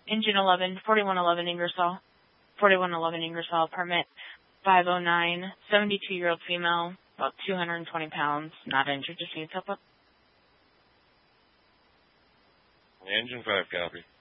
Engine 11, 4111 Ingersoll. 4111 Ingersoll apartment. 509, 72-year-old female, about 220 pounds, not injured, just needs help up. Engine 5, copy.